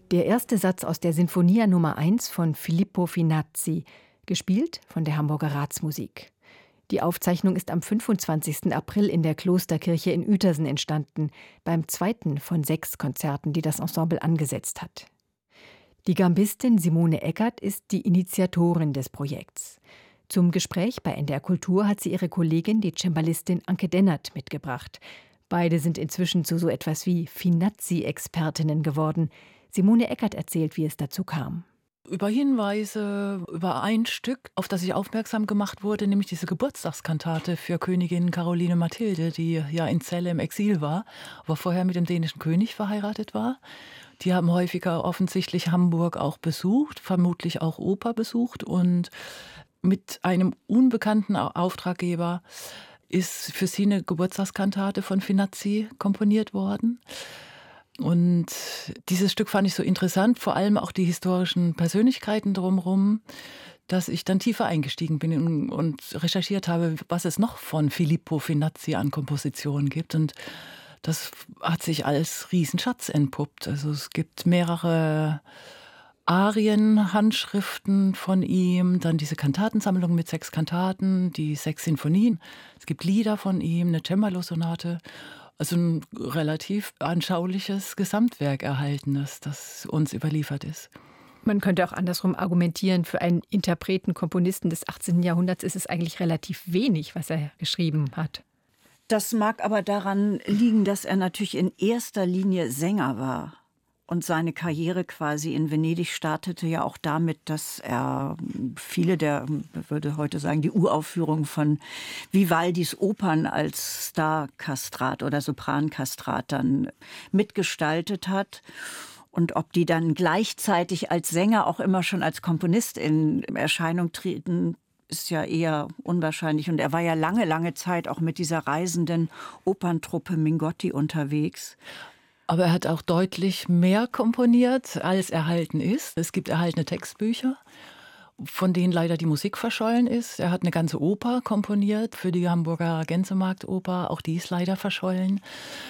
Der erste Satz aus der Sinfonia Nummer 1 von Filippo Finazzi, gespielt von der Hamburger Ratsmusik. Die Aufzeichnung ist am 25. April in der Klosterkirche in Uetersen entstanden, beim zweiten von 6 Konzerten, die das Ensemble angesetzt hat. Die Gambistin Simone Eckert ist die Initiatorin des Projekts. Zum Gespräch bei NDR Kultur hat sie ihre Kollegin, die Cembalistin Anke Dennert, mitgebracht. Beide sind inzwischen zu so etwas wie Finazzi-Expertinnen geworden. Simone Eckert erzählt, wie es dazu kam. Über Hinweise, über ein Stück, auf das ich aufmerksam gemacht wurde, nämlich diese Geburtstagskantate für Königin Caroline Mathilde, die ja in Celle im Exil war, aber vorher mit dem dänischen König verheiratet war. Die haben häufiger offensichtlich Hamburg auch besucht, vermutlich auch Oper besucht, und mit einem unbekannten Auftraggeber ist für sie eine Geburtstagskantate von Finazzi komponiert worden. Und dieses Stück fand ich so interessant, vor allem auch die historischen Persönlichkeiten drumherum, dass ich dann tiefer eingestiegen bin und recherchiert habe, was es noch von Filippo Finazzi an Kompositionen gibt. Und das hat sich als Riesenschatz entpuppt. Also es gibt mehrere Arien-Handschriften von ihm, dann diese Kantatensammlung mit 6 Kantaten, die 6 Sinfonien. Es gibt Lieder von ihm, eine Cembalo-Sonate. Also ein relativ anschauliches Gesamtwerk erhaltenes, das uns überliefert ist. Man könnte auch andersrum argumentieren, für einen Interpreten, Komponisten des 18. Jahrhunderts ist es eigentlich relativ wenig, was er geschrieben hat. Das mag aber daran liegen, dass er natürlich in erster Linie Sänger war. Und seine Karriere quasi in Venedig startete ja auch damit, dass er viele der, würde heute sagen, die Uraufführung von Vivaldis Opern als Starkastrat oder Soprankastrat dann mitgestaltet hat. Und ob die dann gleichzeitig als Sänger auch immer schon als Komponist in Erscheinung treten, ist ja eher unwahrscheinlich. Und er war ja lange Zeit auch mit dieser reisenden Operntruppe Mingotti unterwegs. Aber er hat auch deutlich mehr komponiert, als erhalten ist. Es gibt erhaltene Textbücher, von denen leider die Musik verschollen ist. Er hat eine ganze Oper komponiert für die Hamburger Gänsemarktoper. Auch die ist leider verschollen.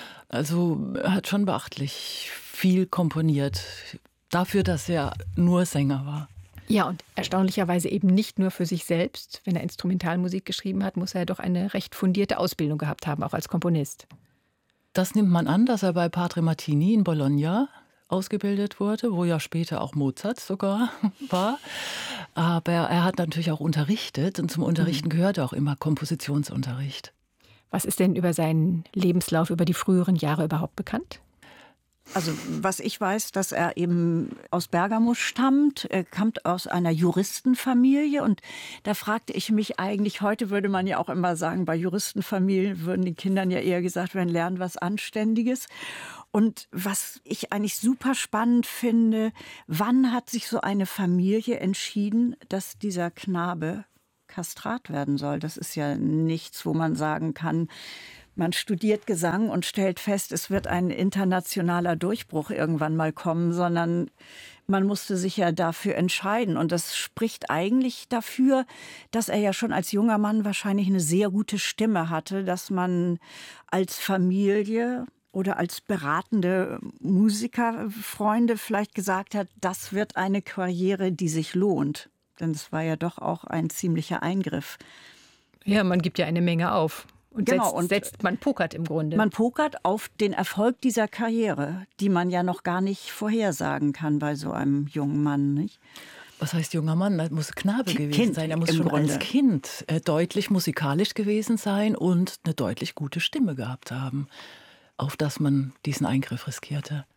Also er hat schon beachtlich viel komponiert, dafür, dass er nur Sänger war. Ja, und erstaunlicherweise eben nicht nur für sich selbst. Wenn er Instrumentalmusik geschrieben hat, muss er doch eine recht fundierte Ausbildung gehabt haben, auch als Komponist. Das nimmt man an, dass er bei Padre Martini in Bologna ausgebildet wurde, wo ja später auch Mozart sogar war. Aber er hat natürlich auch unterrichtet, und zum Unterrichten gehört auch immer Kompositionsunterricht. Was ist denn über seinen Lebenslauf, über die früheren Jahre überhaupt bekannt? Also was ich weiß, dass er eben aus Bergamo stammt. Er kommt aus einer Juristenfamilie, und da fragte ich mich eigentlich, heute würde man ja auch immer sagen, bei Juristenfamilien würden den Kindern ja eher gesagt werden, lernen was Anständiges. Und was ich eigentlich super spannend finde, wann hat sich so eine Familie entschieden, dass dieser Knabe Kastrat werden soll? Das ist ja nichts, wo man sagen kann, man studiert Gesang und stellt fest, es wird ein internationaler Durchbruch irgendwann mal kommen, sondern man musste sich ja dafür entscheiden. Und das spricht eigentlich dafür, dass er ja schon als junger Mann wahrscheinlich eine sehr gute Stimme hatte, dass man als Familie oder als beratende Musikerfreunde vielleicht gesagt hat, das wird eine Karriere, die sich lohnt. Denn es war ja doch auch ein ziemlicher Eingriff. Ja, man gibt ja eine Menge auf. Und genau, man pokert im Grunde. Man pokert auf den Erfolg dieser Karriere, die man ja noch gar nicht vorhersagen kann bei so einem jungen Mann, nicht? Was heißt junger Mann? Er muss Knabe gewesen sein. Er muss schon Grunde als Kind deutlich musikalisch gewesen sein und eine deutlich gute Stimme gehabt haben, auf das man diesen Eingriff riskierte.